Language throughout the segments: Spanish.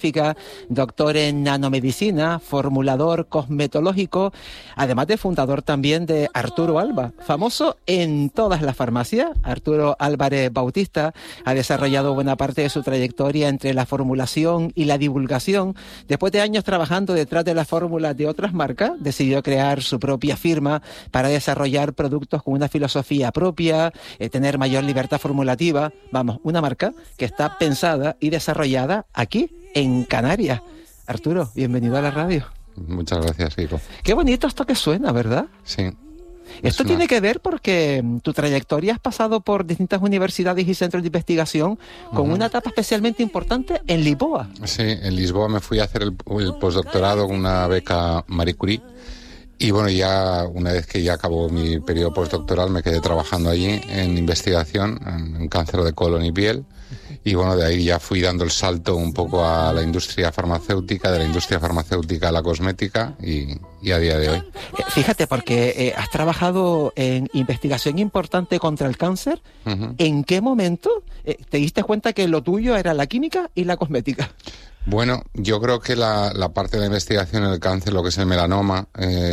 doctor en nanomedicina, formulador cosmetológico, además de fundador también de Arturo Alba, famoso en todas las farmacias. Arturo Álvarez Bautista ha desarrollado buena parte de su trayectoria entre la formulación y la divulgación. Después de años trabajando detrás de las fórmulas de otras marcas, decidió crear su propia firma para desarrollar productos con una filosofía propia, tener mayor libertad formulativa. Vamos, una marca que está pensada y desarrollada aquí, en Canarias. Arturo, bienvenido a la radio. Muchas gracias, Kiko. Qué bonito esto que suena, ¿verdad? Sí. Esto tiene que ver porque tu trayectoria has pasado por distintas universidades y centros de investigación con una etapa especialmente importante en Lisboa. Sí, en Lisboa me fui a hacer el postdoctorado con una beca Marie Curie. Y bueno, ya una vez que ya acabó mi periodo postdoctoral me quedé trabajando allí en investigación en cáncer de colon y piel. Y bueno, de ahí ya fui dando el salto un poco a la industria farmacéutica, de la industria farmacéutica a la cosmética y a día de hoy. Fíjate, porque has trabajado en investigación importante contra el cáncer. ¿En qué momento te diste cuenta que lo tuyo era la química y la cosmética? Bueno, yo creo que la parte de la investigación en el cáncer, lo que es el melanoma,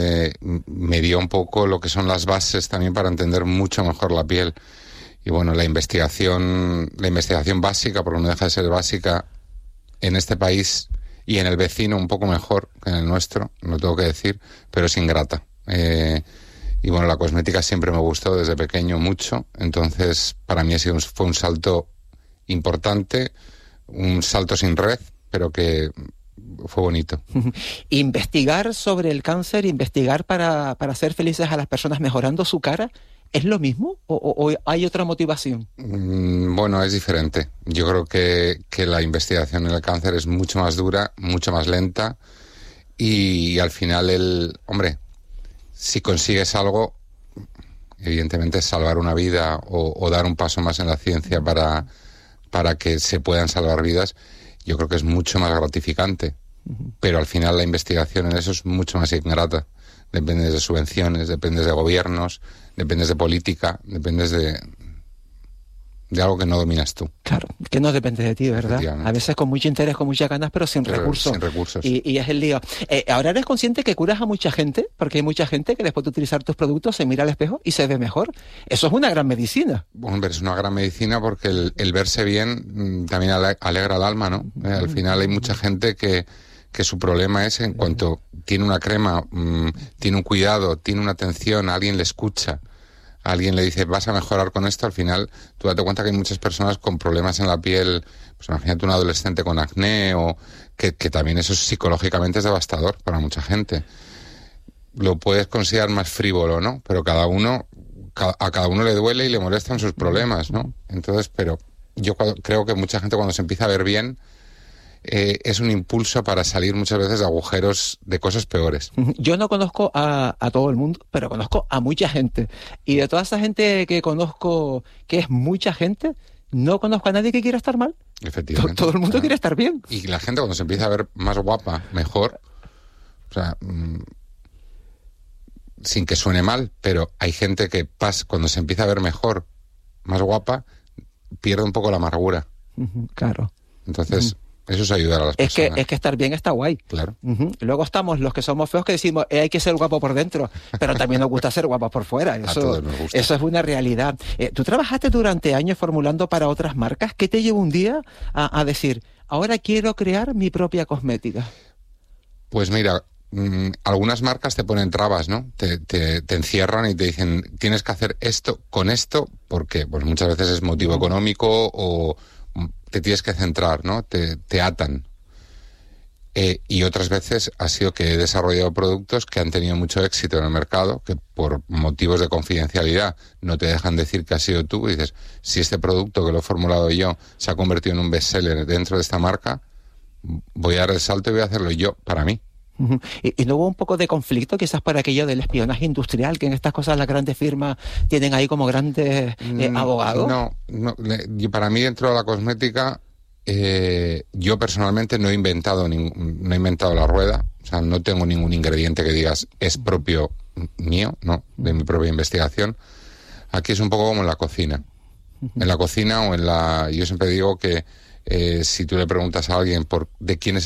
me dio un poco lo que son las bases también para entender mucho mejor la piel. Y bueno, la investigación básica, porque no deja de ser básica, en este país y en el vecino un poco mejor que en el nuestro, lo tengo que decir, pero es ingrata. Y bueno, la cosmética siempre me gustó desde pequeño mucho, entonces para mí fue un salto importante, un salto sin red, pero que fue bonito. Investigar sobre el cáncer, investigar para hacer felices a las personas mejorando su cara, ¿es lo mismo o hay otra motivación? Bueno, es diferente. Yo creo que la investigación en el cáncer es mucho más dura, mucho más lenta y al final si consigues algo, evidentemente salvar una vida o dar un paso más en la ciencia para que se puedan salvar vidas, yo creo que es mucho más gratificante. Pero al final la investigación en eso es mucho más ingrata. Dependes de subvenciones, dependes de gobiernos, dependes de política, dependes de algo que no dominas tú. Claro, que no depende de ti, ¿verdad? A veces con mucho interés, con muchas ganas, pero sin recursos. Sin recursos. Y es el lío. Ahora eres consciente que curas a mucha gente, porque hay mucha gente que después de utilizar tus productos se mira al espejo y se ve mejor. Eso es una gran medicina. Hombre, es una gran medicina porque el verse bien también alegra el alma, ¿no? Al final hay mucha gente que su problema es en cuanto tiene una crema, tiene un cuidado, tiene una atención, alguien le escucha, alguien le dice vas a mejorar con esto, al final tú date cuenta que hay muchas personas con problemas en la piel, pues imagínate un adolescente con acné o que también eso psicológicamente es devastador para mucha gente. Lo puedes considerar más frívolo, ¿no? Pero a cada uno le duele y le molestan sus problemas, ¿no? Entonces, pero yo creo que mucha gente cuando se empieza a ver bien es un impulso para salir muchas veces de agujeros de cosas peores. Yo no conozco a todo el mundo, pero conozco a mucha gente. Y de toda esa gente que conozco, que es mucha gente, no conozco a nadie que quiera estar mal. Efectivamente. Todo el mundo quiere estar bien. Y la gente cuando se empieza a ver más guapa, mejor, o sea, sin que suene mal, pero hay gente que cuando se empieza a ver mejor, más guapa, pierde un poco la amargura. Claro. Entonces... Eso es ayudar a las personas. Es que estar bien está guay. Claro. Luego estamos los que somos feos que decimos hay que ser guapo por dentro, pero también nos gusta ser guapos por fuera. A todos nos gusta. Eso es una realidad. Tú trabajaste durante años formulando para otras marcas. ¿Qué te llevó un día a decir, ahora quiero crear mi propia cosmética? Pues mira, algunas marcas te ponen trabas, ¿no? Te encierran y te dicen, tienes que hacer esto con esto, ¿por qué? Pues muchas veces es motivo económico o te tienes que centrar, ¿no? Te atan. Y otras veces ha sido que he desarrollado productos que han tenido mucho éxito en el mercado, que por motivos de confidencialidad no te dejan decir que has sido tú. Y dices, si este producto que lo he formulado yo se ha convertido en un bestseller dentro de esta marca, voy a dar el salto y voy a hacerlo yo para mí. ¿Y no hubo un poco de conflicto quizás por aquello del espionaje industrial, que en estas cosas las grandes firmas tienen ahí como grandes abogados? No, para mí dentro de la cosmética yo personalmente no he inventado la rueda, o sea, no tengo ningún ingrediente que digas es propio mío, no, de mi propia investigación. Aquí es un poco como en la cocina. En la cocina yo siempre digo que Si tú le preguntas a alguien de quién es